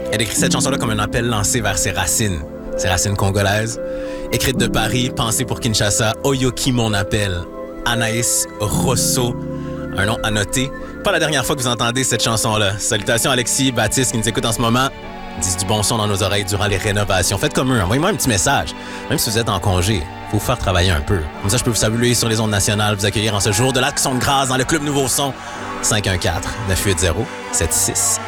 Elle écrit cette chanson-là comme un appel lancé vers ses racines congolaises. Écrite de Paris, pensée pour Kinshasa, Oyoki mon appel. Anaïs Rosso, un nom à noter. Pas la dernière fois que vous entendez cette chanson-là. Salutations Alexis, Baptiste qui nous écoutent en ce moment. Disent du bon son dans nos oreilles durant les rénovations. Faites comme eux, envoyez-moi un petit message. Même si vous êtes en congé, faut vous faire travailler un peu. Comme ça, je peux vous saluer sur les ondes nationales, vous accueillir en ce jour de l'Action de grâce dans le Club Nouveau Son. 514-980-76